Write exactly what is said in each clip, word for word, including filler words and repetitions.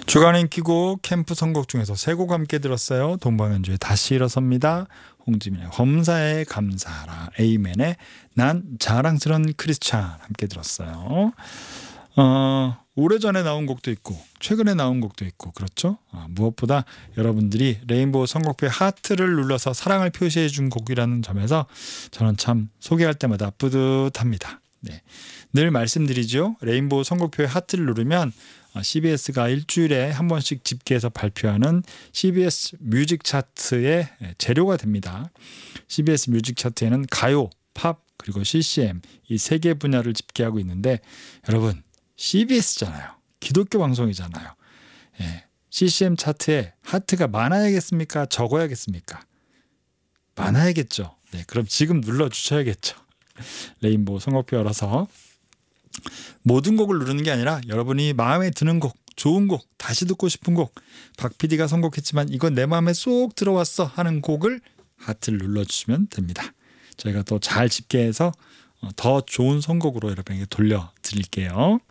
주간인 끼고 캠프 선곡 중에서 세 곡 함께 들었어요. 동방연주의 다시 일어섭니다. 홍지민의 검사에 감사하라. 에이맨의 난 자랑스런 크리스찬 함께 들었어요. 어, 오래전에 나온 곡도 있고 최근에 나온 곡도 있고 그렇죠. 어, 무엇보다 여러분들이 레인보우 선곡표에 하트를 눌러서 사랑을 표시해 준 곡이라는 점에서 저는 참 소개할 때마다 뿌듯합니다. 네. 늘 말씀드리죠. 레인보우 선곡표에 하트를 누르면 씨비에스가 일주일에 한 번씩 집계해서 발표하는 씨비에스 뮤직 차트의 재료가 됩니다. 씨비에스 뮤직 차트에는 가요, 팝, 그리고 씨씨엠 이 세 개 분야를 집계하고 있는데 여러분 씨비에스잖아요. 기독교 방송이잖아요. 예, 씨씨엠 차트에 하트가 많아야겠습니까? 적어야겠습니까? 많아야겠죠. 네, 그럼 지금 눌러주셔야겠죠. 레인보우 선곡표 열어서 모든 곡을 누르는 게 아니라 여러분이 마음에 드는 곡, 좋은 곡, 다시 듣고 싶은 곡, 박 피디가 선곡했지만 이건 내 마음에 쏙 들어왔어 하는 곡을 하트를 눌러주시면 됩니다. 저희가 또 잘 집계해서 더 좋은 선곡으로 여러분에게 돌려드릴게요.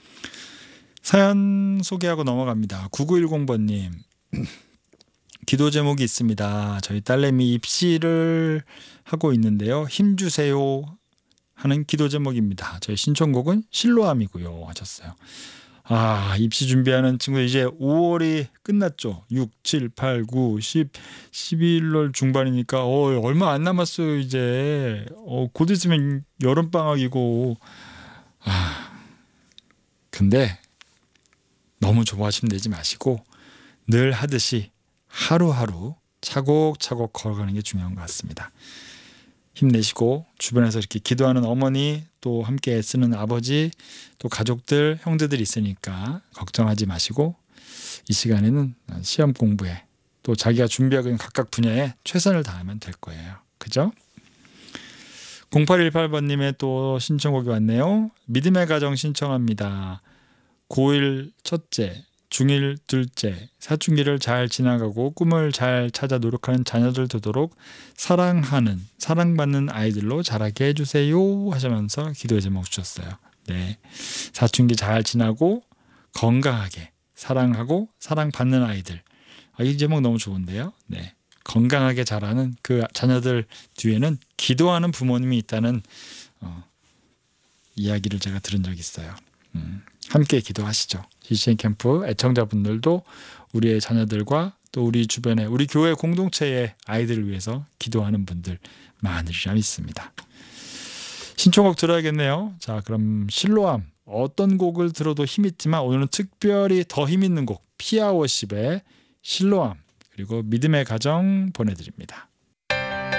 사연 소개하고 넘어갑니다. 구구일공 번님 기도 제목이 있습니다. 저희 딸내미 입시를 하고 있는데요. 힘주세요 하는 기도 제목입니다. 저희 신청곡은 실로암이고요 하셨어요. 아, 입시 준비하는 친구 이제 오월이 끝났죠. 육, 칠, 팔, 구, 십, 십이월 중반이니까 어, 얼마 안 남았어요. 이제 어, 곧 있으면 여름방학이고 아, 근데 너무 좋아하시면 되지 마시고 늘 하듯이 하루하루 차곡차곡 걸어가는 게 중요한 것 같습니다. 힘내시고 주변에서 이렇게 기도하는 어머니 또 함께 애쓰는 아버지 또 가족들 형제들이 있으니까 걱정하지 마시고 이 시간에는 시험 공부에 또 자기가 준비하고 있는 각각 분야에 최선을 다하면 될 거예요. 그죠? 공팔일팔 번님의 또 신청곡이 왔네요. 믿음의 가정 신청합니다. 고일 첫째, 중일 둘째, 사춘기를 잘 지나가고 꿈을 잘 찾아 노력하는 자녀들 되도록 사랑하는, 사랑받는 아이들로 자라게 해주세요 하시면서 기도의 제목 주셨어요. 네, 사춘기 잘 지나고 건강하게 사랑하고 사랑받는 아이들. 아, 이 제목 너무 좋은데요. 네, 건강하게 자라는 그 자녀들 뒤에는 기도하는 부모님이 있다는 어, 이야기를 제가 들은 적이 있어요. 음, 함께 기도하시죠. 씨씨엠 캠프 애청자분들도 우리의 자녀들과 또 우리 주변에 우리 교회 공동체의 아이들을 위해서 기도하는 분들 많으리라 믿습니다. 신청곡 들어야겠네요. 자, 그럼 실로암 어떤 곡을 들어도 힘있지만 오늘은 특별히 더 힘있는 곡 피아워십의 실로암 그리고 믿음의 가정 보내드립니다.